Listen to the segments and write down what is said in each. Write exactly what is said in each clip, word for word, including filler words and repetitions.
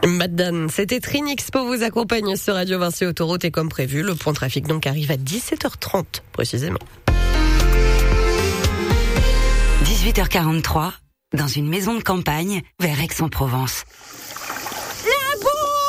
Madame, c'était Trinix pour vous accompagner sur Radio Vinci Autoroute et comme prévu, le point trafic donc arrive à dix-sept heures trente précisément. dix-huit heures quarante-trois, dans une maison de campagne vers Aix-en-Provence. La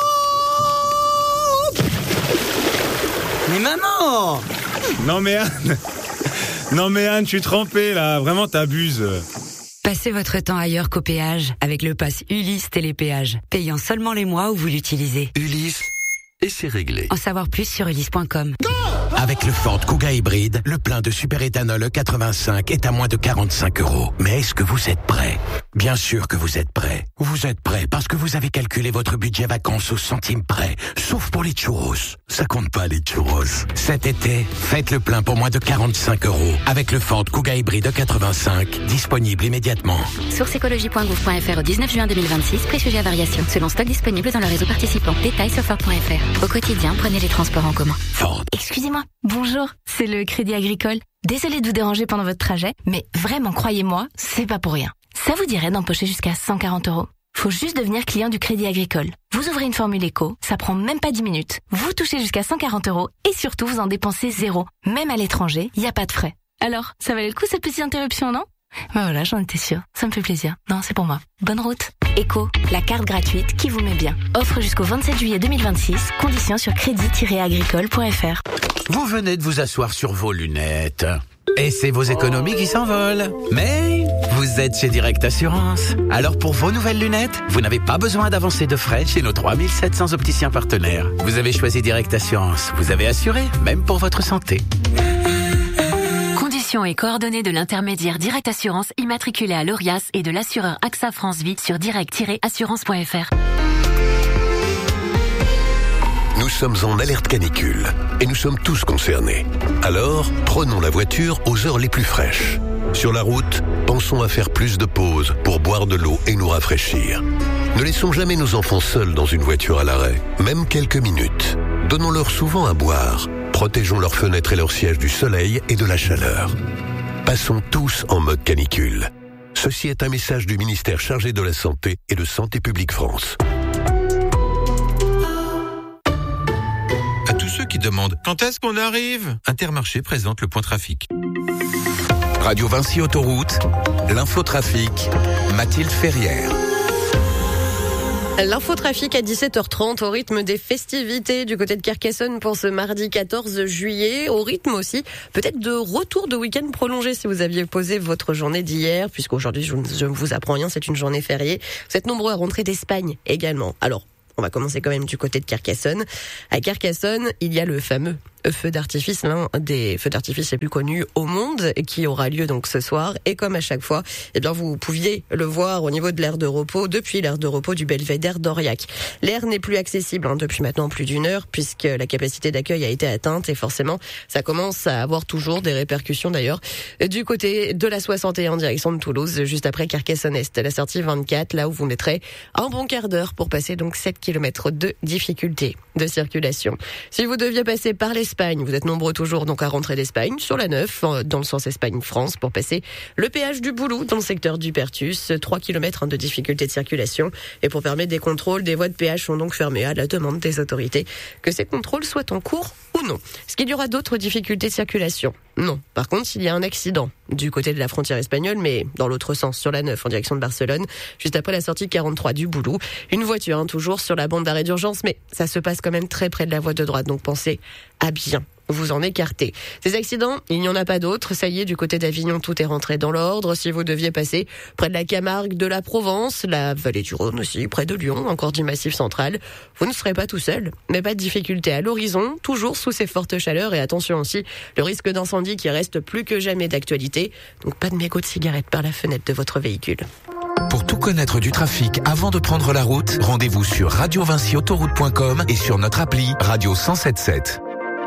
bombe! Mais maman! Non mais Anne, non mais Anne, je suis trempé là, vraiment t'abuses. Passez votre temps ailleurs qu'au péage avec le pass Ulysse Télépéage, payant seulement les mois où vous l'utilisez. Ulysse, et c'est réglé. En savoir plus sur ulysse point com. Avec le Ford Kuga hybride, le plein de superéthanol E quatre-vingt-cinq est à moins de quarante-cinq euros. Mais est-ce que vous êtes prêts? Bien sûr que vous êtes prêts. Vous êtes prêts parce que vous avez calculé votre budget vacances au centime près. Sauf pour les churros. Ça compte pas les churros. Cet été, faites le plein pour moins de quarante-cinq euros. Avec le Ford Kuga hybride E quatre-vingt-cinq, disponible immédiatement. Source écologie point gouv point fr au dix-neuf juin deux mille vingt-six, prix sujet à variation. Selon stock disponible dans le réseau participant. Détails sur ford point fr. Au quotidien, prenez les transports en commun. Ford. Excusez-moi, bonjour, c'est le Crédit Agricole. Désolée de vous déranger pendant votre trajet, mais vraiment, croyez-moi, c'est pas pour rien. Ça vous dirait d'empocher jusqu'à cent quarante euros? Faut juste devenir client du Crédit Agricole. Vous ouvrez une formule éco, ça prend même pas dix minutes. Vous touchez jusqu'à cent quarante euros et surtout vous en dépensez zéro. Même à l'étranger, y a pas de frais. Alors, ça valait le coup cette petite interruption, non? Ben voilà, j'en étais sûre. Ça me fait plaisir. Non, c'est pour moi. Bonne route. Éco, la carte gratuite qui vous met bien. Offre jusqu'au vingt-sept juillet deux mille vingt-six. Conditions sur crédit tiret agricole point fr. Vous venez de vous asseoir sur vos lunettes. Et c'est vos économies qui s'envolent. Mais vous êtes chez Direct Assurance. Alors pour vos nouvelles lunettes, vous n'avez pas besoin d'avancer de frais chez nos trois mille sept cents opticiens partenaires. Vous avez choisi Direct Assurance. Vous avez assuré, même pour votre santé. Conditions et coordonnées de l'intermédiaire Direct Assurance immatriculé à l'Orias et de l'assureur AXA France Vie sur direct tiret assurance point fr. Nous sommes en alerte canicule et nous sommes tous concernés. Alors, prenons la voiture aux heures les plus fraîches. Sur la route, pensons à faire plus de pauses pour boire de l'eau et nous rafraîchir. Ne laissons jamais nos enfants seuls dans une voiture à l'arrêt, même quelques minutes. Donnons-leur souvent à boire. Protégeons leurs fenêtres et leurs sièges du soleil et de la chaleur. Passons tous en mode canicule. Ceci est un message du ministère chargé de la Santé et de Santé publique France. À tous ceux qui demandent quand est-ce qu'on arrive, Intermarché présente le point trafic. Radio Vinci Autoroute, l'infotrafic, Mathilde Ferrière. L'infotrafic à dix-sept heures trente au rythme des festivités du côté de Carcassonne pour ce mardi quatorze juillet. Au rythme aussi peut-être de retour de week-end prolongé si vous aviez posé votre journée d'hier, puisqu'aujourd'hui je ne vous apprends rien, c'est une journée fériée. Vous êtes nombreux à rentrer d'Espagne également. Alors, on va commencer quand même du côté de Carcassonne. À Carcassonne, il y a le fameux feu d'artifice, l'un des feux d'artifice les plus connus au monde, qui aura lieu donc ce soir. Et comme à chaque fois, eh bien vous pouviez le voir au niveau de l'aire de repos, depuis l'aire de repos du Belvédère d'Aurillac. L'aire n'est plus accessible hein, depuis maintenant plus d'une heure, puisque la capacité d'accueil a été atteinte et forcément, ça commence à avoir toujours des répercussions d'ailleurs du côté de la soixante et un en direction de Toulouse, juste après Carcassonne-Est, la sortie vingt-quatre, là où vous mettrez un bon quart d'heure pour passer donc sept kilomètres de difficulté de circulation. Si vous deviez passer par l'Espagne, vous êtes nombreux toujours donc à rentrer d'Espagne sur la neuf, dans le sens Espagne-France, pour passer le péage du Boulou dans le secteur du Pertus, trois kilomètres de difficulté de circulation. Et pour permettre des contrôles, des voies de péage sont donc fermées à la demande des autorités, que ces contrôles soient en cours ou non. Est-ce qu'il y aura d'autres difficultés de circulation? Non. Par contre, s'il y a un accident du côté de la frontière espagnole, mais dans l'autre sens, sur la neuf, en direction de Barcelone, juste après la sortie quarante-trois du Boulou, une voiture, hein, toujours sur la bande d'arrêt d'urgence, mais ça se passe quand même très près de la voie de droite, donc pensez à bien vous en écarter. Ces accidents, il n'y en a pas d'autres. Ça y est, du côté d'Avignon, tout est rentré dans l'ordre. Si vous deviez passer près de la Camargue, de la Provence, la vallée du Rhône aussi, près de Lyon, encore du Massif central, vous ne serez pas tout seul. Mais pas de difficulté à l'horizon, toujours sous ces fortes chaleurs. Et attention aussi, le risque d'incendie qui reste plus que jamais d'actualité. Donc pas de mégots de cigarettes par la fenêtre de votre véhicule. Pour tout connaître du trafic avant de prendre la route, rendez-vous sur radio vinci autoroute point com et sur notre appli Radio cent sept sept.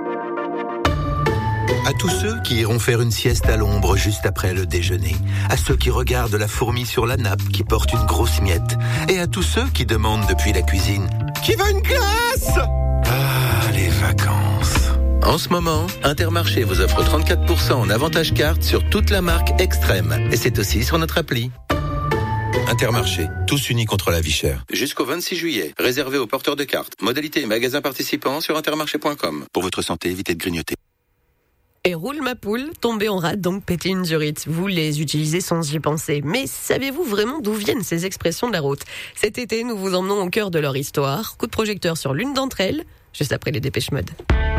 À tous ceux qui iront faire une sieste à l'ombre juste après le déjeuner, à ceux qui regardent la fourmi sur la nappe qui porte une grosse miette, et à tous ceux qui demandent depuis la cuisine « Qui veut une glace ?» Ah, les vacances. En ce moment, Intermarché vous offre trente-quatre pour cent en avantage carte sur toute la marque Extrême. Et c'est aussi sur notre appli. Intermarché, tous unis contre la vie chère. Jusqu'au vingt-six juillet, réservé aux porteurs de cartes. Modalité et magasins participants sur intermarché point com. Pour votre santé, évitez de grignoter. Et roule ma poule, tomber en rade, donc péter une durite. Vous les utilisez sans y penser. Mais savez-vous vraiment d'où viennent ces expressions de la route ? Cet été, nous vous emmenons au cœur de leur histoire. Coup de projecteur sur l'une d'entre elles, juste après les Dépêche Mode.